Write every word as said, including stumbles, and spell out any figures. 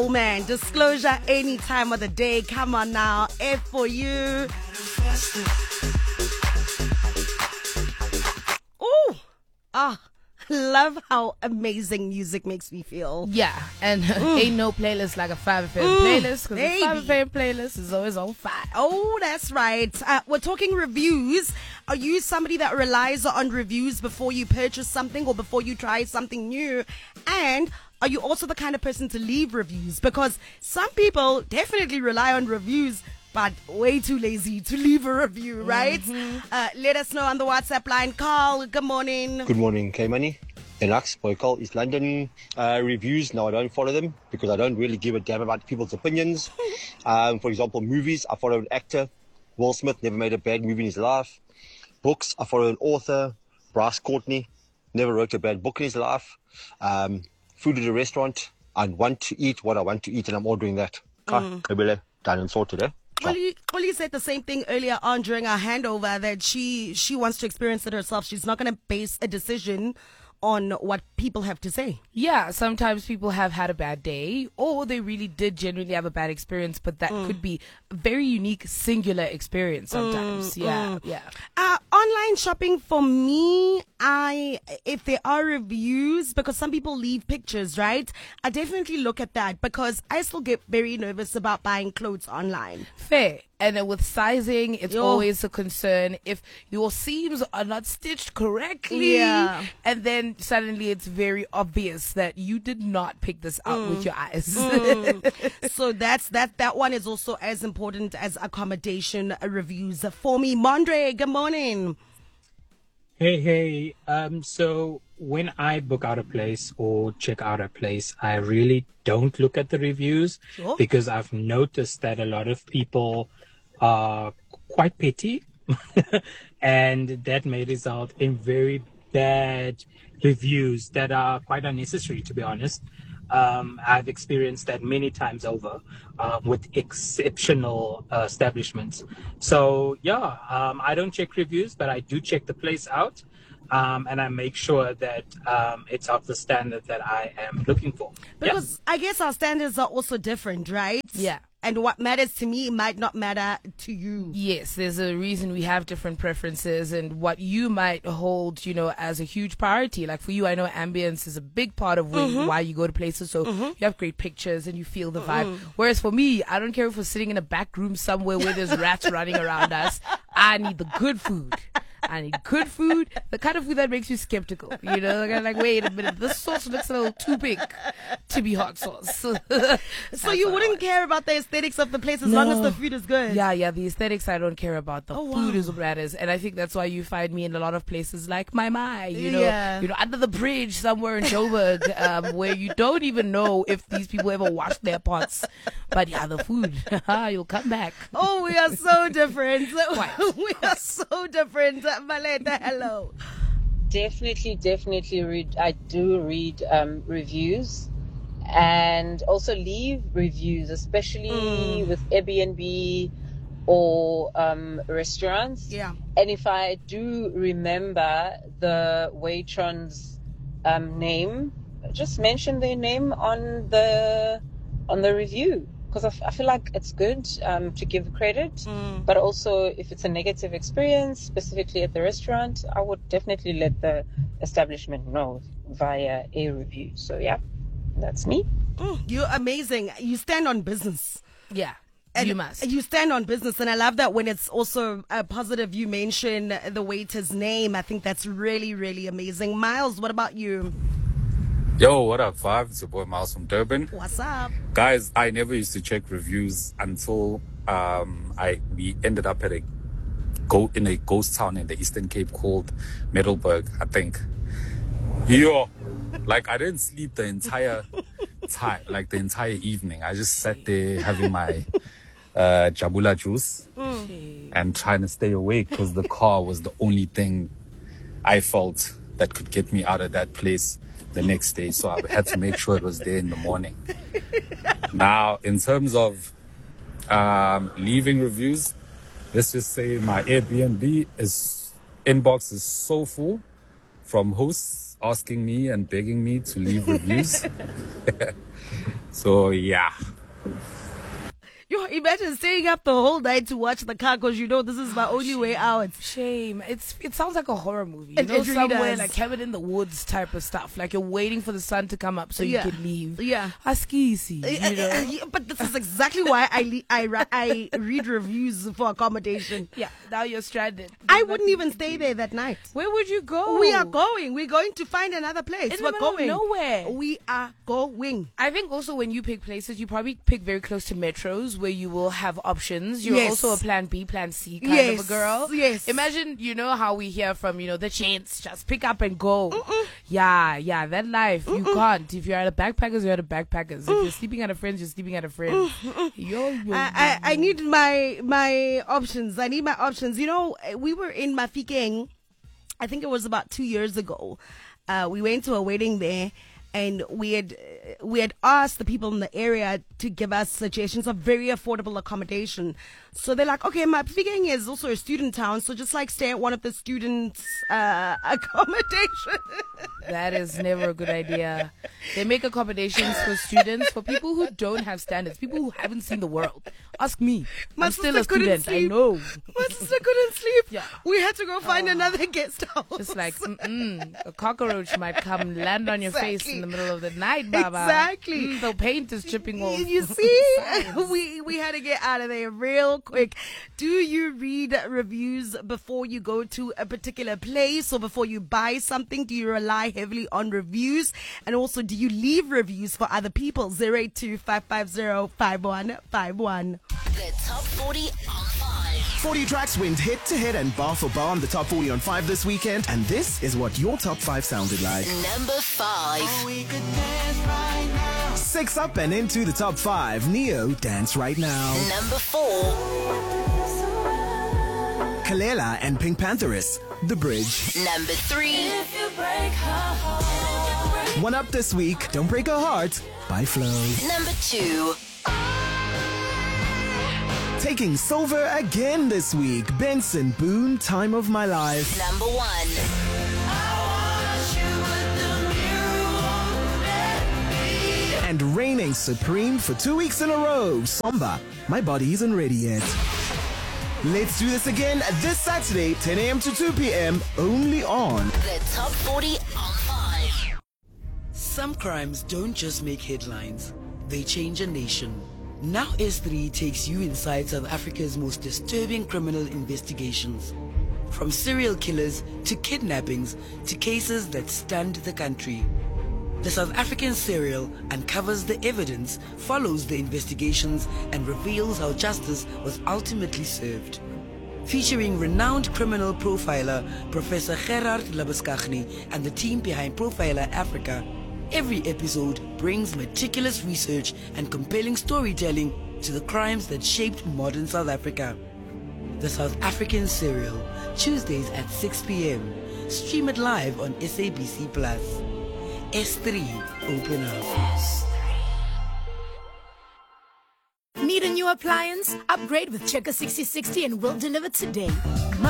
Oh man, disclosure any time of the day. Come on now, F for you. Ooh, ah. Love how amazing music makes me feel. Yeah, and mm. ain't no playlist like a five F M mm, playlist, because the five F M playlist is always on fire. Oh, that's right. Uh, we're talking reviews. Are you somebody that relies on reviews before you purchase something or before you try something new? And are you also the kind of person to leave reviews? Because some people definitely rely on reviews, but way too lazy to leave a review, right? Mm-hmm. Uh, let us know on the WhatsApp line. Carl, good morning. Good morning, K-Money. Deluxe, boy, Carl, East London. Uh, reviews, no, I don't follow them because I don't really give a damn about people's opinions. um, for example, movies, I follow an actor. Will Smith never made a bad movie in his life. Books, I follow an author. Bryce Courtney never wrote a bad book in his life. Um, food at a restaurant, I want to eat what I want to eat and I'm ordering that. Mm. Kabile, done and sorted, eh? Well, you, well, you said the same thing earlier on during our handover that she she wants to experience it herself. She's not going to base a decision on what people have to say. Yeah, sometimes people have had a bad day or they really did genuinely have a bad experience, but that mm. could be a very unique, singular experience sometimes. Mm, yeah, mm. yeah. Uh, online shopping for me, I if there are reviews, because some people leave pictures, right? I definitely look at that because I still get very nervous about buying clothes online. Fair. And then with sizing, it's Yo. always a concern if your seams are not stitched correctly. Yeah. And then suddenly it's very obvious that you did not pick this out mm. with your eyes. Mm. So that's that. That one is also as important as accommodation reviews for me. Mondre, good morning. Hey, hey. Um, so when I book out a place or check out a place, I really don't look at the reviews sure. because I've noticed that a lot of people are quite petty and that may result in very bad reviews that are quite unnecessary, to be honest. Um, I've experienced that many times over uh, with exceptional uh, establishments. So, yeah, um, I don't check reviews, but I do check the place out. Um, and I make sure that um, it's of the standard that I am looking for. Because yeah. I guess our standards are also different, right? Yeah. And what matters to me might not matter to you. Yes, there's a reason we have different preferences and what you might hold, you know, as a huge priority. Like for you, I know ambience is a big part of when, mm-hmm. why you go to places. So mm-hmm. you have great pictures and you feel the vibe. Mm-hmm. Whereas for me, I don't care if we're sitting in a back room somewhere where there's rats running around us. I need the good food. I need good food, the kind of food that makes you skeptical. You know, like, I'm like, wait a minute, this sauce looks a little too big to be hot sauce. So you wouldn't care about the aesthetics of the place as no. long as the food is good? Yeah, yeah, the aesthetics I don't care about. The oh, food wow. is what matters. And I think that's why you find me in a lot of places like my my, you know, yeah. you know, under the bridge somewhere in Joburg, um, where you don't even know if these people ever washed their pots. But yeah, the food, you'll come back. Oh, we are so different. We are so different. Maleta, hello. Definitely, definitely read. I do read um, reviews and also leave reviews, especially mm. with Airbnb or um, restaurants. Yeah. And if I do remember the waitrons' um, name, just mention their name on the on the review. Because I, f- I feel like it's good um, to give credit, mm. but also if it's a negative experience, specifically at the restaurant, I would definitely let the establishment know via a review. So yeah, that's me. Mm, you're amazing. You stand on business. Yeah. And you must. You stand on business, and I love that when it's also a positive. You mention the waiter's name. I think that's really, really amazing. Miles, what about you? Yo, what up, Five? It's your boy Miles from Durban. What's up? Guys, I never used to check reviews until um, I we ended up at a go in a ghost town in the Eastern Cape called Middelburg, I think. Yo, like I didn't sleep the entire time, like the entire evening. I just sat there having my uh, Jabula juice mm. and trying to stay awake because the car was the only thing I felt that could get me out of that place the next day, so I had to make sure it was there in the morning. Now, in terms of um, leaving reviews, let's just say my Airbnb is inbox is so full from hosts asking me and begging me to leave reviews. So, yeah. Yo, imagine staying up the whole night to watch the car because you know this is my Oh, only shame. way out. Shame. It's it sounds like a horror movie. You It- know, it really somewhere does. like Cabin in the Woods type of stuff. Like you're waiting for the sun to come up so Yeah. you can leave. Yeah. Ask easy. Uh, You know. uh, yeah, But this is exactly why I le- I ra- I read reviews for accommodation. Yeah. Now you're stranded. I There's wouldn't nothing even you can stay do. there that night. Where would you go? We are going. We're going to find another place. In the We're middle of going. nowhere. We are going. I think also when you pick places, you probably pick very close to metros where you will have options. You're Yes. also a plan B, plan C kind Yes, of a girl. yes. Imagine, you know, how we hear from, you know, the chains, just pick up and go. Mm-mm. Yeah, yeah, that life, Mm-mm. you can't. If you're at a backpackers, you're at a backpackers. Mm. If you're sleeping at a friend's, you're sleeping at a friend. Yo, yo, I, I, I need my my options. I need my options. You know, we were in Mafikeng, I think it was about two years ago. Uh, we went to a wedding there, and we had we had asked the people in the area to give us suggestions of very affordable accommodation. So they're like, okay, Mafikeng is also a student town, so just like stay at one of the students' uh, accommodation. That is never a good idea. They make accommodations for students, for people who don't have standards, people who haven't seen the world. Ask me. My I'm still a sister couldn't student. I sleep. know. My sister couldn't sleep. Yeah. We had to go find another guest house. Just like, mm-mm, a cockroach might come land on your face Exactly. in the middle of the night, Baba. Exactly. Mm, the paint is chipping off. You see, we we had to get out of there real quick. Do you read reviews before you go to a particular place or before you buy something? Do you rely heavily on reviews? And also, do you leave reviews for other people? zero eight two, five five zero, five one five one. The top forty on five. forty tracks went hit to hit and bar for bar on the top forty on five this weekend, and this is what your top five sounded like. Number five. Six up and into the top five. Neo, Dance Right Now. Number four. Kalela and Pink Pantheress, The Bridge. Number three. One up this week, Don't Break Her Heart by Flo. Number two. Taking silver again this week, Benson Boone, Time of My Life. Number one. And reigning supreme for two weeks in a row, Samba, My Body Isn't Ready Yet. Let's do this again this Saturday, ten a.m. to two p.m. only on The top forty on five. Some crimes don't just make headlines, they change a nation. Now S three takes you inside South Africa's most disturbing criminal investigations. From serial killers to kidnappings to cases that stunned the country. The South African Serial uncovers the evidence, follows the investigations, and reveals how justice was ultimately served. Featuring renowned criminal profiler Professor Gerard Labuskaghni and the team behind Profiler Africa, every episode brings meticulous research and compelling storytelling to the crimes that shaped modern South Africa. The South African Serial, Tuesdays at six p.m. Stream it live on S A B C Plus. S three, open up. Need a new appliance? Upgrade with Checker sixty sixty and we'll deliver today.